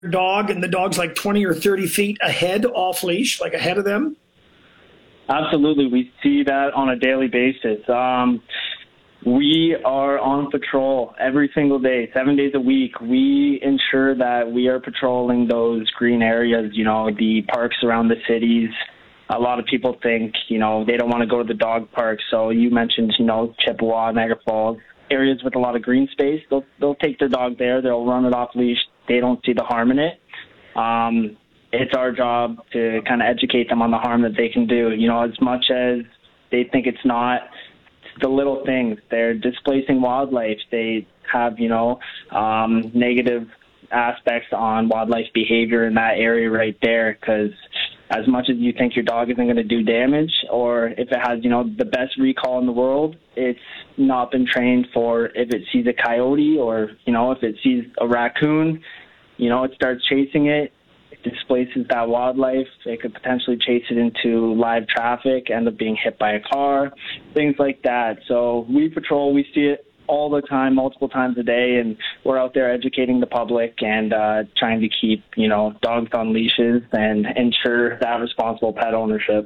dog and the dog's like 20 or 30 feet ahead off leash, like ahead of them? Absolutely. We see that on a daily basis. We are on patrol every single day, 7 days a week. We ensure that we are patrolling those green areas, the parks around the cities. A lot of people think, they don't want to go to the dog park. So you mentioned, Chippewa, Niagara Falls, areas with a lot of green space. They'll take their dog there. They'll run it off leash. They don't see the harm in it. It's our job to kind of educate them on the harm that they can do. As much as they think it's not, the little things. They're displacing wildlife. They have, negative aspects on wildlife behavior in that area right there, because as much as you think your dog isn't going to do damage, or if it has, the best recall in the world, it's not been trained for if it sees a coyote or, if it sees a raccoon, it starts chasing it. Displaces that wildlife. It could potentially chase it into live traffic, end up being hit by a car, things like that. So we patrol, we see it all the time, multiple times a day, and we're out there educating the public and trying to keep, dogs on leashes and ensure that responsible pet ownership.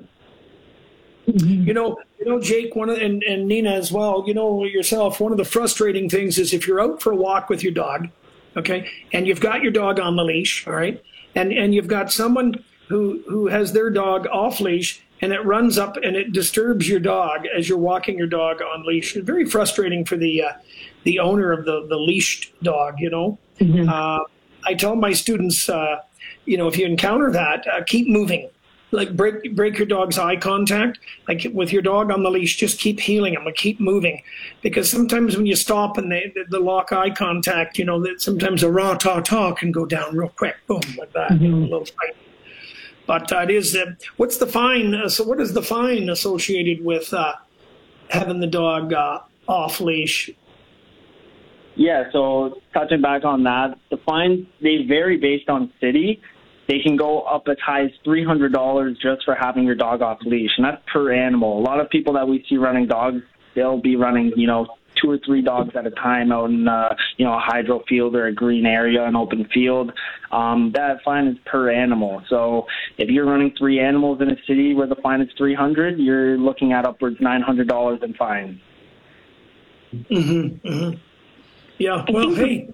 Jake, and Nina as well, yourself, one of the frustrating things is if you're out for a walk with your dog, okay, and you've got your dog on the leash, all right, and you've got someone who has their dog off leash and it runs up and it disturbs your dog as you're walking your dog on leash. It's very frustrating for the owner of the leashed dog, Mm-hmm. I tell my students, if you encounter that, keep moving. Like break your dog's eye contact. Like with your dog on the leash, just keep heeling them, like keep moving. Because sometimes when you stop and they lock eye contact, that sometimes a raw ta-ta can go down real quick, boom, like that, Mm-hmm. a little fight. But it is, what's the fine? So what is the fine associated with having the dog off leash? Yeah, so touching back on that, the fines, they vary based on city. They can go up as high as $300 just for having your dog off leash, and that's per animal. A lot of people that we see running dogs, they'll be running, 2 or 3 dogs at a time out in, a hydro field or a green area, an open field. That fine is per animal. So if you're running 3 animals in a city where the fine is $300, you're looking at upwards $900 in fines. Mm-hmm. Mm-hmm. Yeah. Well, hey.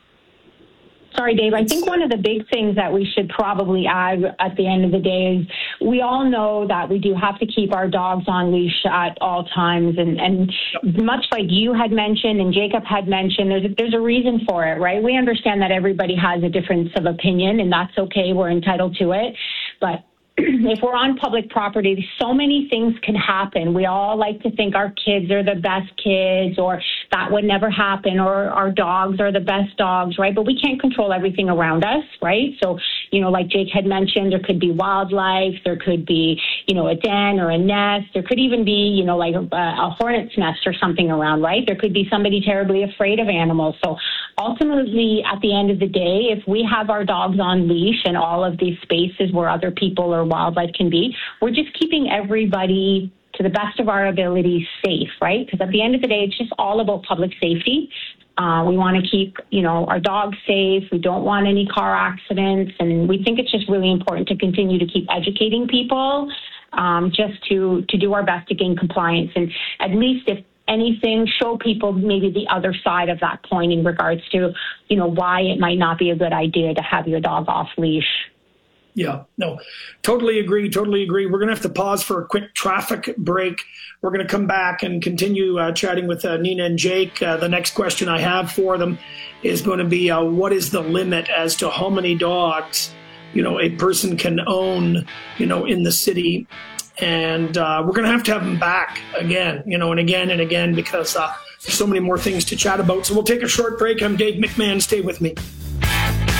Sorry, Dave. I think one of the big things that we should probably add at the end of the day is we all know that we do have to keep our dogs on leash at all times. And much like you had mentioned and Jacob had mentioned, there's a reason for it, right? We understand that everybody has a difference of opinion, and that's okay. We're entitled to it. But if we're on public property, so many things can happen. We all like to think our kids are the best kids, or that would never happen, or our dogs are the best dogs, right? But we can't control everything around us, right? So, like Jake had mentioned, there could be wildlife, there could be, a den or a nest, there could even be, like a hornet's nest or something around, right? There could be somebody terribly afraid of animals. So ultimately, at the end of the day, if we have our dogs on leash in all of these spaces where other people or wildlife can be, we're just keeping everybody to the best of our ability safe, right? Because at the end of the day, it's just all about public safety. We want to keep, our dogs safe. We don't want any car accidents. And we think it's just really important to continue to keep educating people just to do our best to gain compliance. And at least if anything, show people maybe the other side of that coin in regards to, why it might not be a good idea to have your dog off leash. Yeah, no, totally agree. We're going to have to pause for a quick traffic break. We're going to come back and continue chatting with Nina and Jake. The next question I have for them is going to be, what is the limit as to how many dogs, a person can own, in the city? And we're going to have them back again, and again and again, because there's so many more things to chat about. So we'll take a short break. I'm Dave McMahon. Stay with me.